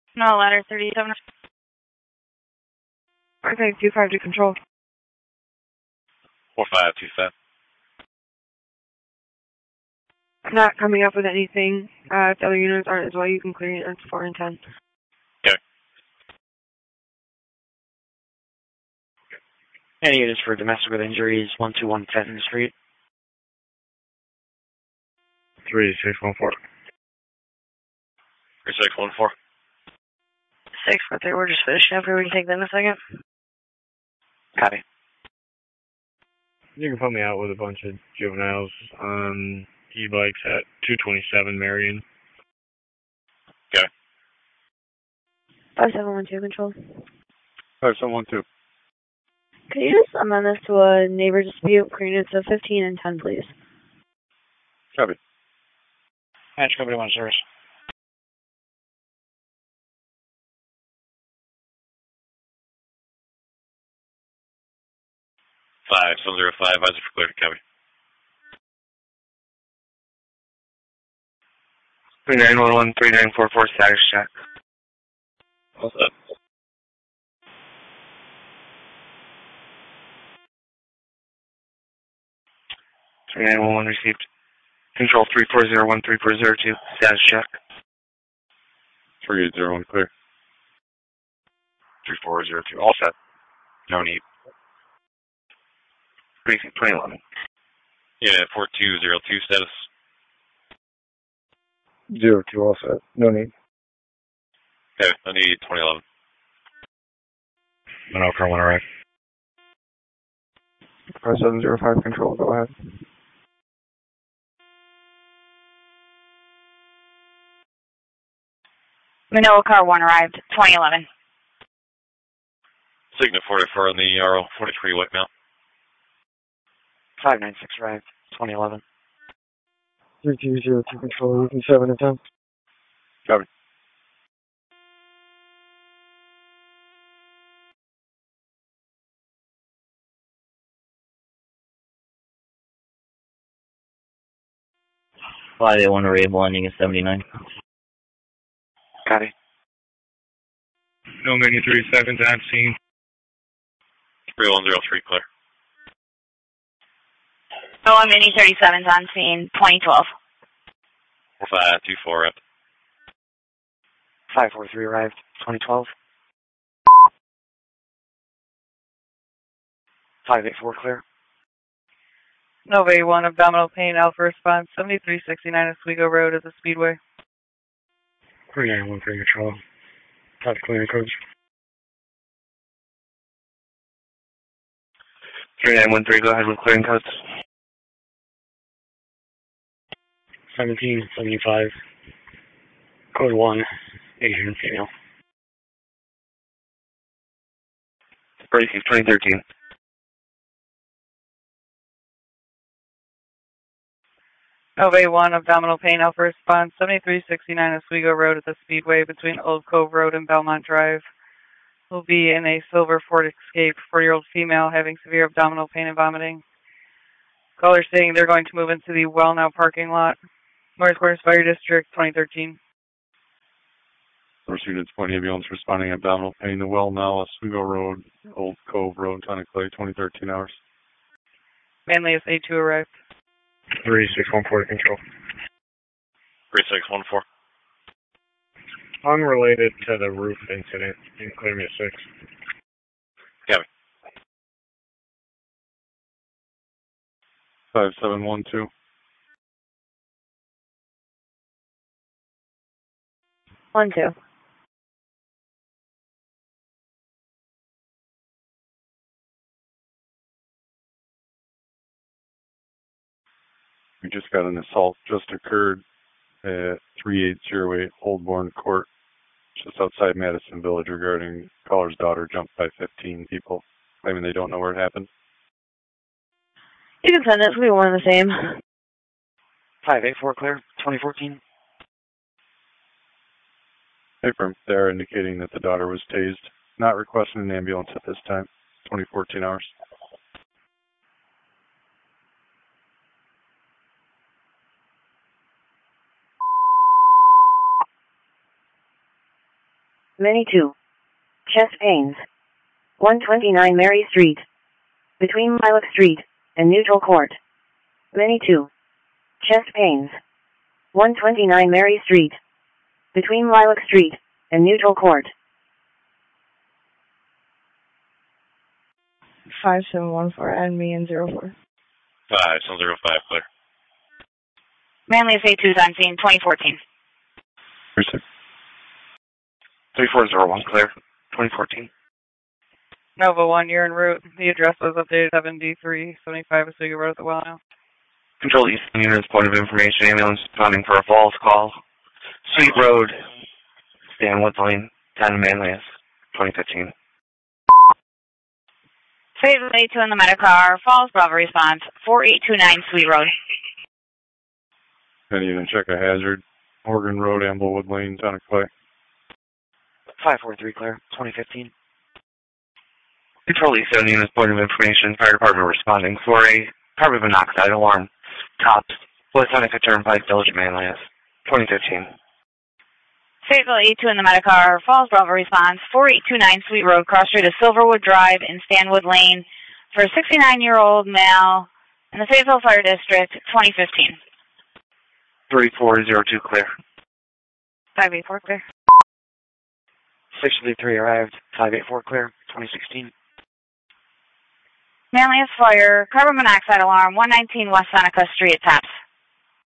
No, ladder 37. Okay, 25 to control. 4525. Not coming up with anything. If the other units aren't as well, you can clear units 4 and 10. Okay. Any units for domestic with injuries, 121 Fenton Street. 3614. 3614. 643, we're just finishing up here. We can take that in a second. Copy. You can put me out with a bunch of juveniles on e-bikes at 227 Marion. Okay. 5712 control. 5712. Could you just amend this to a neighbor dispute for units of 15 and 10, please? Copy. Match Company 1 service. Five 705, advisor for clear. Copy. 3911 3944 status check. All set. Three 3911 received. Control 340134002 status check. 3801 clear. 3402 all set. No need. Briefing 2011. Yeah, 4202 status. 02 all set. No need. Okay, I need 2011. Monroe car 1 arrive. 5705 control, go ahead. Manila car 1 arrived, 2011. Signet 44 on the RO 43 Whitemail. 596 arrived, 2011. 3202 control, using 7 and 10. Copy. Fly 1 Arable ending at 79. Copy. No menu 3 seconds on scene. 3103 clear. Oh, I'm Mini 37's on scene, 2012. 4524 up. 543 arrived, 2012. 584 clear. Nova 1, abdominal pain, alpha response, 7369 Oswego Road at the Speedway. 3913 control. Top clearing codes. 3913, go ahead with clearing codes. 1775. Code 1, Asian female. Briefing 2013. Nova 1, abdominal pain, alpha response, 7369 Oswego Road at the Speedway between Old Cove Road and Belmont Drive. Will be in a silver Ford Escape, 40-year-old female having severe abdominal pain and vomiting. Caller saying they're going to move into the Well Now parking lot. Northwest Fire District, 2013. First unit's point ambulance responding abdominal pain. The Well Now, Oswego Road, Old Cove Road, Tonic Clay, 2013 hours. Manly SA2 arrived. 3614 control. 3614. Unrelated to the roof incident, you can clear me at 6. Copy. 5712. 1-2. We just got an assault just occurred at 3808 Oldbourne Court, just outside Madison Village, regarding caller's daughter jumped by 15 people, claiming they don't know where it happened. You can send it, we one and the same. 584 clear, 2014. Affirm. They are indicating that the daughter was tased. Not requesting an ambulance at this time. 2014 hours. Many 2. Chest pains. 129 Mary Street. Between Lilac Street and Neutral Court. Many 2. Chest pains. 129 Mary Street. Between Lilac Street and Neutral Court. 5714, add me in 04. 5705, clear. Manlius A2 is on scene, 2014. 3401, clear. 2014. Nova 1, you're en route. The address was updated 7D3, 75 Oswego Road at the well now. Control East Unit's point of information. Ambulance responding for a false call. Sweet Road, Stanwood Lane, 10 Manlius, 2015. Fayetteville A2 in the Metacar, Falls Bravo response, 4829 Sweet Road. Any unit check a hazard. Morgan Road, Amblewood Lane, Town of Clay. 543, clear. 2015. Control East Unit's point of information. Fire Department responding for a carbon monoxide alarm. Tops, West Seneca Turnpike, Village of Manlius, 2015. Fayetteville A2 in the Metacar, Falls Bravo response, 4829 Sweet Road, cross street of Silverwood Drive in Stanwood Lane for a 69-year-old male in the Fayetteville Fire District, 2015. 3402, clear. 584, clear. 633 arrived. 584, clear. 2016. Manlius Fire, carbon monoxide alarm, 119 West Seneca Street, Tops.